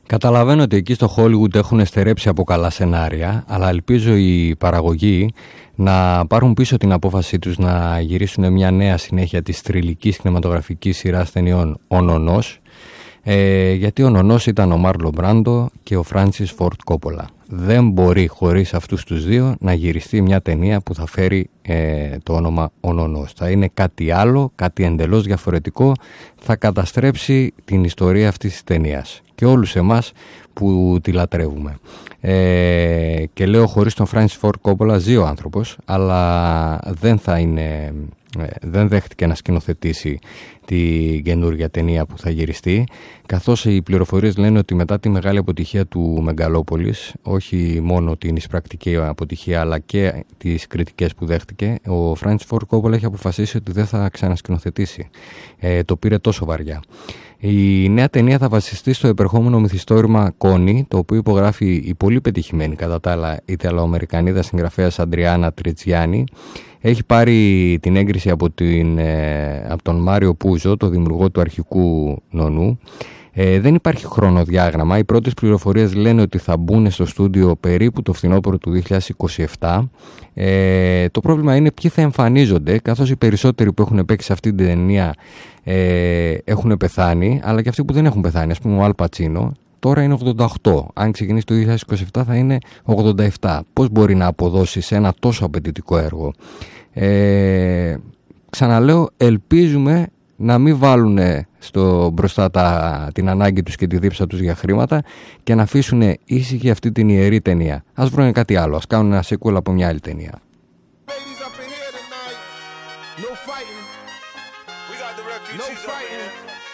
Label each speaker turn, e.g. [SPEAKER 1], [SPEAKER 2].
[SPEAKER 1] Καταλαβαίνω ότι εκεί στο Hollywood έχουν στερέψει από καλά σενάρια, αλλά ελπίζω οι παραγωγοί να πάρουν πίσω την απόφασή τους να γυρίσουν μια νέα συνέχεια της θρυλικής κινηματογραφικής σειράς ταινιών «Ο Νονός», γιατί ο Νονός ήταν ο Μάρλον Μπράντο και ο Φράνσις Φόρτ Κόπολα. Δεν μπορεί χωρίς αυτούς τους δύο να γυριστεί μια ταινία που θα φέρει το όνομα «Ο Νονός». Θα είναι κάτι άλλο, κάτι εντελώς διαφορετικό, θα καταστρέψει την ιστορία αυτής της ταινίας και όλους εμάς που τη λατρεύουμε. Και λέω χωρίς τον Φράνσις Φόρτ Κόπολα ζει ο άνθρωπος, αλλά δεν δέχτηκε να σκηνοθετήσει την καινούργια ταινία που θα γυριστεί, καθώς οι πληροφορίες λένε ότι μετά τη μεγάλη αποτυχία του Μεγαλόπολης, όχι μόνο την εισπρακτική αποτυχία αλλά και τις κριτικές που δέχτηκε, ο Φράνσις Φόρτ Κόπολα έχει αποφασίσει ότι δεν θα ξανασκηνοθετήσει. Το πήρε τόσο βαριά. Η νέα ταινία θα βασιστεί στο επερχόμενο μυθιστόρημα Κόνι, το οποίο υπογράφει η πολύ πετυχημένη κατά τα άλλα Ιταλοαμερικανίδα συγγραφέας Αντριάννα Τριτζιάνι. Έχει πάρει την έγκριση από τον Μάριο Πούζο, το δημιουργό του αρχικού Νονού. Δεν υπάρχει χρονοδιάγραμμα. Οι πρώτες πληροφορίες λένε ότι θα μπουν στο στούντιο περίπου το φθινόπωρο του 2027. Το πρόβλημα είναι ποιοι θα εμφανίζονται, καθώς οι περισσότεροι που έχουν παίξει σε αυτή την ταινία έχουν πεθάνει, αλλά και αυτοί που δεν έχουν πεθάνει, ας πούμε ο Αλ Πατσίνο, τώρα είναι 88. Αν ξεκινήσει το 2027 θα είναι 87. Πώς μπορεί να αποδώσει σε ένα τόσο απαιτητικό έργο? Ξαναλέω, ελπίζουμε να μην βάλουν μπροστά την ανάγκη τους και τη δίψα τους για χρήματα και να αφήσουν ήσυχη αυτή την ιερή ταινία. Ας βρουν κάτι άλλο, ας κάνουν ένα sequel από μια άλλη ταινία.